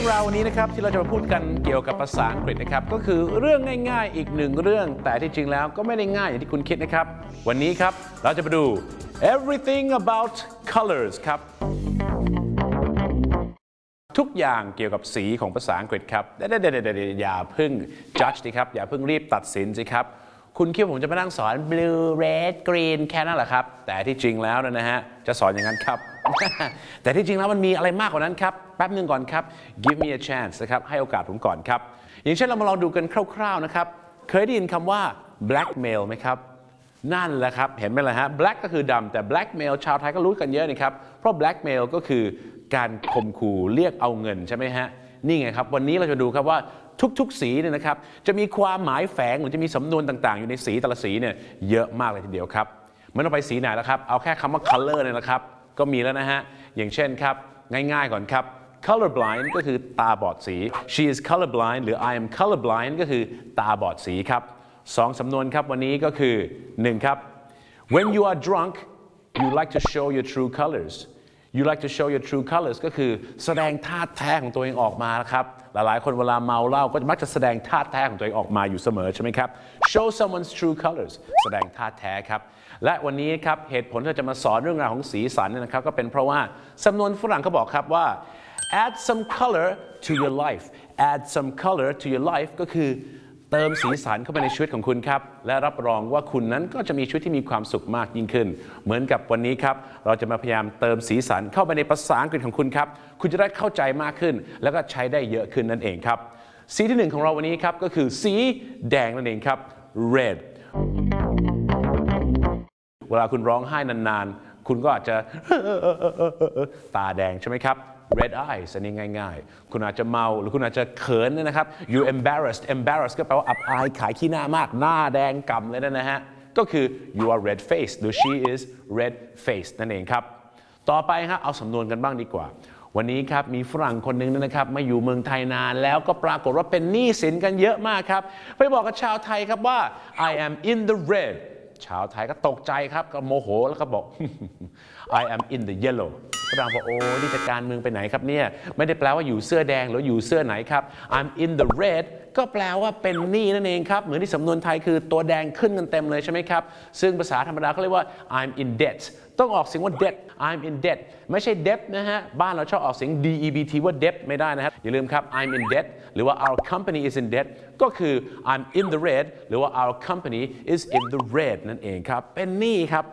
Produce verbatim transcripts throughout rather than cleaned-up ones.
รื่องราววันนี้นะครับที่เราจะมาพูดกันเกี่ยวกับภาษาอังกฤษนะครับก็คือเรื่องง่ายๆอีกหนึ่งเรื่องแต่ที่จริงแล้วก็ไม่ได้ง่ายอย่างที่คุณคิดนะครับวันนี้ครับเราจะมาดู everything about colors ครับทุกอย่างเกี่ยวกับสีของภาษาอังกฤษครับเดี๋ยวๆๆอย่าเพิ่ง judge สิครับอย่าเพิ่งรีบตัดสินสิครับคุณคิดว่าผมจะมานั่งสอน blue red green แค่นั้นเหรอครับแต่ที่จริงแล้วนะฮะจะสอนอย่างนั้นครับ แต่ที่จริงแล้วมันมีอะไรมากกว่านั้นครับแป๊บนึงก่อนครับ give me a chance นะครับให้โอกาสผมก่อนครับอย่างเช่นเรามาลองดูกันคร่าวๆนะครับเคยได้ยินคำว่า blackmail ไหมครับนั่นแหละครับเห็นไหมล่ะฮะ black ก็คือดำแต่ blackmail ชาวไทยก็รู้กันเยอะนี่ครับเพราะ blackmail ก็คือการข่มขู่เรียกเอาเงินใช่ไหมฮะนี่ไงครับวันนี้เราจะดูครับว่าทุกๆสีเนี่ยนะครับจะมีความหมายแฝงหรือจะมีสำนวนต่างๆอยู่ในสีแต่ละสีเนี่ยเยอะมากเลยทีเดียวครับไม่ต้องไปสีไหนแล้วครับเอาแค่คำว่า color เนี่ยนะครับก็มีแล้วนะฮะอย่างเช่นครับง่ายๆก่อนครับ colorblind ก็คือตาบอดสี she is colorblind หรือ I am colorblind ก็คือตาบอดสีครับสองสำนวนครับวันนี้ก็คือหนึ่งครับ when you are drunk you like to show your true colors you like to show your true colors ก็คือแสดงท่าแท้ของตัวเองออกมาครับหลายๆคนเวลาเมาเหล้าก็มักจะแสดงท่าแท้ของตัวเองออกมาอยู่เสมอใช่ไหมครับ show someone's true colors แสดงท่าแท้ครับและวันนี้ครับเหตุผลที่จะมาสอนเรื่องราวของสีสันเนี่ยนะครับก็เป็นเพราะว่าสำนวนฝรั่งเขาบอกครับว่า add some color to your life add some color to your life ก็คือเติมสีสันเข้าไปในชีวิตของคุณครับและรับรองว่าคุณนั้นก็จะมีชีวิตที่มีความสุขมากยิ่งขึ้นเหมือนกับวันนี้ครับเราจะมาพยายามเติมสีสันเข้าไปในภาษาอังกฤษของคุณครับคุณจะได้เข้าใจมากขึ้นแล้วก็ใช้ได้เยอะขึ้นนั่นเองครับสีที่หนึ่งของเราวันนี้ครับก็คือสีแดงนั่นเองครับ red เวลาคุณร้องไห้นานๆคุณก็อาจจะตาแดงใช่ไหมครับ red eyes อันนี้ง่ายๆคุณอาจจะเมาหรือคุณอาจจะเขินนะครับ you embarrassed embarrassed ก็แปลว่าอับอายขายขี้หน้ามากหน้าแดงก่ำเลยนะฮะก็คือ you are red faced หรือ she is red faced นั่นเองครับต่อไปครับเอาสำนวนกันบ้างดีกว่าวันนี้ครับมีฝรั่งคนหนึ่งนะครับมาอยู่เมืองไทยนานแล้วก็ปรากฏว่าเป็นหนี้สินกันเยอะมากครับไปบอกกับชาวไทยครับว่า I am in the red ชาวไทยก็ตกใจครับก็โมโหแล้วก็บอก I am in the yellow ฝรั่งบอกโอ้นี่จะการเมืองไปไหนครับเนี่ยไม่ได้แปลว่าอยู่เสื้อแดงหรืออยู่เสื้อไหนครับ I'm in the red ก็แปลว่าเป็นหนี้นั่นเองครับเหมือนที่สำนวนไทยคือตัวแดงขึ้นกันเต็มเลยใช่ไหมครับซึ่งภาษาธรรมดาเขาเรียกว่า I'm in debt ต้องออกเสียงว่า debt I'm in debt ไม่ใช่ debt นะฮะบ้านเราชอบออกเสียง debt ว่า debt ไม่ได้นะครับอย่าลืมครับ I'm in debt หรือว่า our company is in debt ก็คือ I'm in the red หรือว่า our company is in the red นั่นเองครับเป็นหนี้ครับ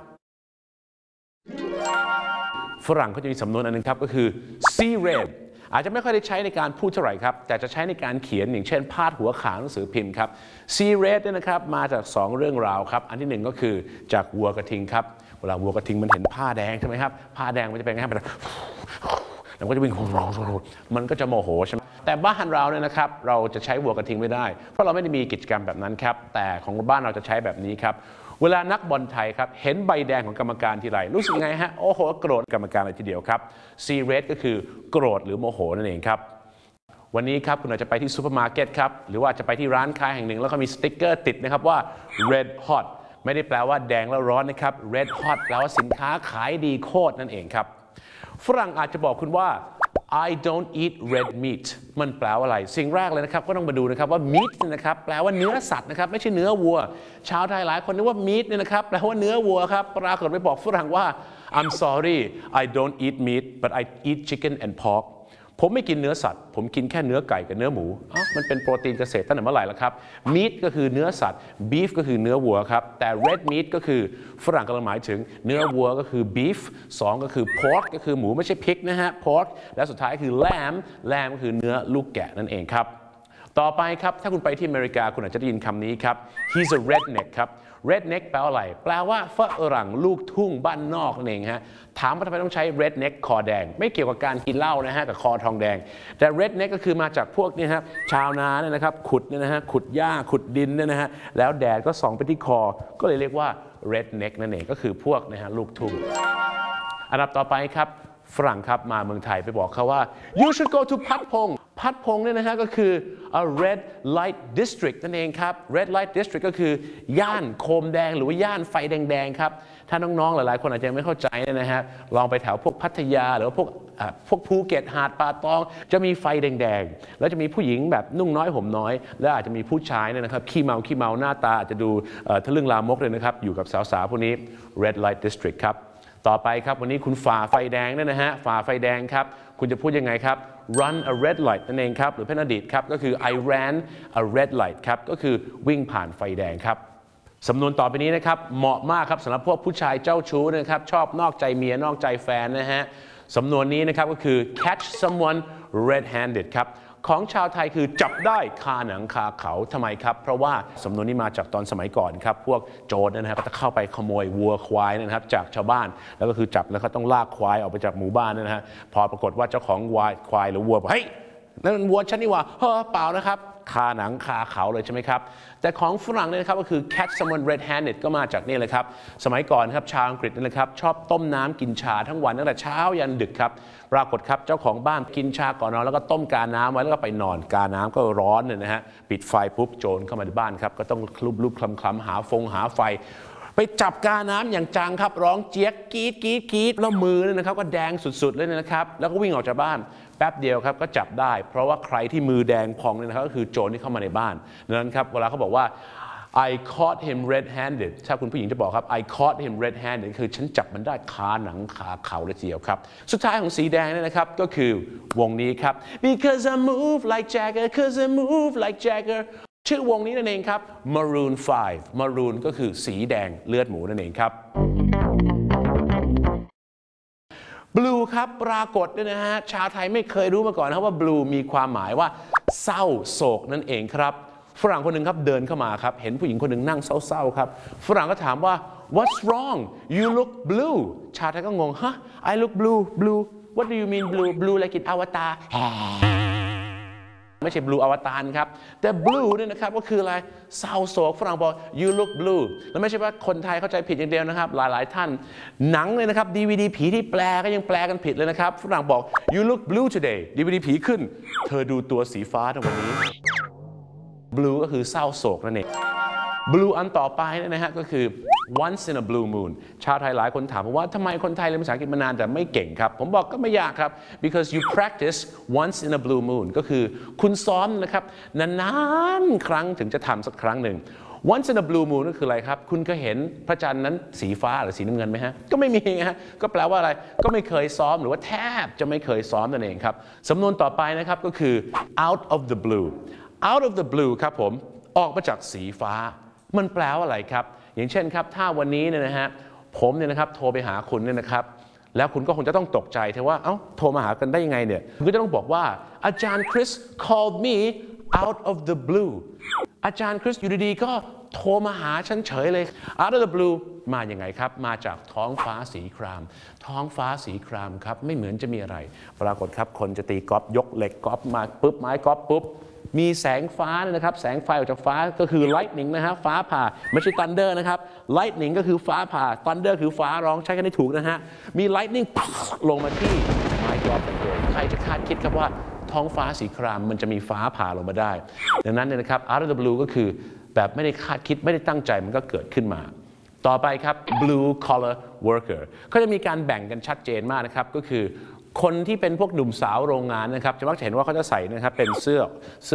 ฝรั่งเขาจะมีสำนวนอันนึงครับก็คือ see red อาจจะไม่ค่อยได้ใช้ในการพูดเท่าไหร่ครับแต่จะใช้ในการเขียนอย่างเช่นพาดหัวข่าวหนังสือพิมพ์ครับ see red เนี่ยนะครับมาจากสองเรื่องราวครับอันที่หนึ่งก็คือจากวัวกระทิงครับเวลาวัวกระทิงมันเห็นผ้าแดงใช่ไหมครับผ้าแดงมันจะเป็นไงครับแล้วก็จะวิ่งมันก็จะโมโหใช่ไหมแต่บ้านเราเนี่ยนะครับเราจะใช้วัวกระทิงไม่ได้เพราะเราไม่ได้มีกิจกรรมแบบนั้นครับแต่ของบ้านเราจะใช้แบบนี้ครับเวลานักบอลไทยครับเห็นใบแดงของกรรมการทีไรรู้สึกไงฮะโอ้โหโกรธกรรมการเลยทีเดียวครับ see red ก็คือโกรธหรือโมโหนั่นเองครับวันนี้ครับคุณอาจจะไปที่ซูเปอร์มาร์เก็ตครับหรือว่าจะไปที่ร้านค้าแห่งหนึ่งแล้วก็มีสติ๊กเกอร์ติดนะครับว่า red hot ไม่ได้แปลว่าแดงแล้วร้อนนะครับ red hot แปลว่าสินค้าขายดีโคตรนั่นเองครับฝรั่งอาจจะบอกคุณว่า I don't eat red meat มันแปลว่าอะไรสิ่งแรกเลยนะครับก็ต้องมาดูนะครับว่า meat นะครับแปลว่าเนื้อสัตว์นะครับไม่ใช่เนื้อวัวชาวไทยหลายคนนึกว่า meat เนี่ยนะครับแปลว่าเนื้อวัวครับปรากฏไปบอกฝรั่งว่า I'm sorry I don't eat meat but I eat chicken and pork ผมไม่กินเนื้อสัตว์ผมกินแค่เนื้อไก่กับเนื้อหมูอ๋อมันเป็นโปรตีนเกษตรตั้งแต่เมื่อไหร่แล้วครับ meat ก็คือเนื้อสัตว์ beef ก็คือเนื้อวัวครับแต่ red meat ก็คือฝรั่งกำลังหมายถึงเนื้อวัวก็คือ beef สองก็คือ pork ก็คือหมูไม่ใช่ pig นะฮะ pork และสุดท้ายคือ lamb lamb ก็คือเนื้อลูกแกะนั่นเองครับต่อไปครับถ้าคุณไปที่อเมริกาคุณอาจจะได้ยินคำนี้ครับ he's a redneck ครับ redneck แปลว่าอะไรแปลว่าฝรั่งลูกทุ่งบ้านนอกนั่นเองฮะถามว่าทำไมต้องใช้ redneck คอแดงไม่เกี่ยวกับการกินเหล้านะฮะกับคอทองแดงแต่ redneck ก็คือมาจากพวกนี้ครับชาวนาเนี่ยนะครับขุดเนี่ยนะฮะขุดหญ้าขุดดินเนี่ยนะฮะแล้วแดดก็ส่องไปที่คอก็เลยเรียกว่า redneck นั่นเองก็คือพวกนะฮะลูกทุ่งอันดับต่อไปครับฝรั่งครับมาเมืองไทยไปบอกเขาว่า you should go to พัดพงพัดพงเนี่ยนะฮะก็คือ a red light district นั่นเองครับ red light district ก็คือย่านโคมแดงหรือว่าย่านไฟแดงๆครับถ้าน้องๆหลายๆคนอาจจะไม่เข้าใจนะฮะลองไปแถวพวกพัทยาหรือว่าพวกพวกภูเก็ตหาดป่าตองจะมีไฟแดงๆแล้วจะมีผู้หญิงแบบนุ่งน้อยห่มน้อยและอาจจะมีผู้ชายเนี่ยนะครับขี้เมาขี้เมาหน้าตาอาจจะดูทะลึ่งลามกเลยนะครับอยู่กับสาวๆพวกนี้ red light district ครับต่อไปครับวันนี้คุณฝ่าไฟแดงเนี่ยนะฮะฝ่าไฟแดงครับคุณจะพูดยังไงครับ run a red light นั่นเองครับหรือเป็นอดีตครับก็คือ I ran a red light ครับก็คือวิ่งผ่านไฟแดงครับสำนวนต่อไปนี้นะครับเหมาะมากครับสำหรับพวกผู้ชายเจ้าชู้นะครับชอบนอกใจเมียนอกใจแฟนนะฮะสำนวนนี้นะครับก็คือ catch someone red-handed ครับของชาวไทยคือจับได้คาหนังคาเขาทำไมครับเพราะว่าสำนวนนี้มาจากตอนสมัยก่อนครับพวกโจรนะครับก็จะเข้าไปขโมยวัวควายนะครับจากชาวบ้านแล้วก็คือจับแล้วก็ต้องลากควายออกไปจากหมู่บ้านนะฮะพอปรากฏว่าเจ้าของวัวควายหรือวัวบอกเฮ้ยนั่นวัวฉันนี่ว่าเฮ้อเปล่านะครับคาหนังคาเขาเลยใช่ไหมครับแต่ของฝรั่งเนี่ยนะครับก็คือ catch someone red-handed ก็มาจากนี่เลยครับสมัยก่อนครับชาวอังกฤษนี่นะครับชอบต้มน้ำกินชาทั้งวันตั้งแต่เช้ายันดึกครับปรากฏครับเจ้าของบ้านกินชาก่อนนอนแล้วก็ต้มกาน้ำไว้แล้วก็ไปนอนกาน้ำก็ร้อนเนี่ยนะฮะปิดไฟปุ๊บโจรเข้ามาในบ้านครับก็ต้องคลุบลุบคลำคลำหาฟงหาไฟไปจับกาน้ำอย่างจังครับร้องเจี๊ยกกรีดกรีดกรีดแล้วมือเนี่ยนะครับก็แดงสุดๆเลยนะครับแล้วก็วิ่งออกจากบ้านแป๊บเดียวครับก็จับได้เพราะว่าใครที่มือแดงพองเนี่ยนะครับก็คือโจรที่เข้ามาในบ้านดังนั้นครับเวลาเขาบอกว่า I caught him red-handed ถ้าคุณผู้หญิงจะบอกครับ I caught him red-handed คือฉันจับมันได้คาหนังคาเขาเลยทีเดียวครับสุดท้ายของสีแดงเนี่ยนะครับก็คือวงนี้ครับ because I move like Jagger because I move like Jagger ชื่อวงนี้นั่นเองครับ Maroon ไฟว์ Maroon ก็คือสีแดงเลือดหมูนั่นเองครับ Blue ครับปรากฏเนี่ยนะฮะชาวไทยไม่เคยรู้มาก่อนนะว่า Blue มีความหมายว่าเศร้าโศกนั่นเองครับฝรั่งคนหนึ่งครับเดินเข้ามาครับเห็นผู้หญิงคนหนึ่งนั่งเศร้าๆครับฝรั่งก็ถามว่า what's wrong you look blue ชาวไทยก็งงฮะ I look blue blue what do you mean blue blue like it อวตารไม่ใช่ blue อวตารครับแต่ blue เนี่ยนะครับก็คืออะไรเศร้าโศกฝรั่งบอก you look blue แล้วไม่ใช่ว่าคนไทยเข้าใจผิดอย่างเดียวนะครับหลายๆท่านหนังเลยนะครับ ดี วี ดี ผีที่แปลก็ยังแปลกันผิดเลยนะครับฝรั่งบอก you look blue today ดี วี ดี ผีขึ้นเธอดูตัวสีฟ้าในวันนี้ blue ก็คือเศร้าโศกนั่นเอง blue อันต่อไปนะฮะก็คือ once in a blue moon ชาวไทยหลายคนถามผมว่าทำไมคนไทยเรียนภาษาอังกฤษมานานแต่ไม่เก่งครับผมบอกก็ไม่ยากครับ because you practice once in a blue moon ก็คือคุณซ้อมนะครับนานๆครั้งถึงจะทำสักครั้งหนึ่ง once in a blue moon ก็คืออะไรครับคุณก็เห็นพระจันทร์นั้นสีฟ้าหรือสีน้ำเงินไหมฮะก็ไม่มีฮะก็แปลว่าอะไรก็ไม่เคยซ้อมหรือว่าแทบจะไม่เคยซ้อมนั่นเองครับสำนวนต่อไปนะครับก็คือ out of the blue out of the blue ครับผมออกมาจากสีฟ้ามันแปลว่าอะไรครับอย่างเช่นครับถ้าวันนี้เนี่ยนะฮะผมเนี่ยนะครับโทรไปหาคุณเนี่ยนะครับแล้วคุณก็คงจะต้องตกใจเทว่าเอ้าโทรมาหากันได้ยังไงเนี่ยคุณก็จะต้องบอกว่าอาจารย์คริส called me out of the blue อาจารย์คริสอยู่ดีๆก็โทรมาหาฉันเฉยเลย out of the blue มาอย่างไงครับมาจากท้องฟ้าสีครามท้องฟ้าสีครามครับไม่เหมือนจะมีอะไรปรากฏครับคนจะตีกอล์ฟยกเหล็กกอล์ฟมาปุ๊บไม้กอล์ฟปุ๊บมีแสงฟ้านะครับแสงไฟออกจากฟ้าก็คือ lightning นะฮะฟ้าผ่าไม่ใช่ thunder นะครับ lightning ก็คือฟ้าผ่า thunder คือฟ้าร้องใช้กันได้ถูกนะฮะมี lightning ลงมาที่ไม้กอล์ฟของตัวใครจะคาดคิดครับว่าท้องฟ้าสีครามมันจะมีฟ้าผ่าลงมาได้ดังนั้นเนี่ยนะครับ out of the blue ก็คือแบบไม่ได้คาดคิดไม่ได้ตั้งใจมันก็เกิดขึ้นมาต่อไปครับ blue collar worker เขาจะมีการแบ่งกันชัดเจนมากนะครับก็คือคนที่เป็นพวกหนุ่มสาวโรงงานนะครับจะมักจะเห็นว่าเขาจะใส่นะครับเป็นเสื้อ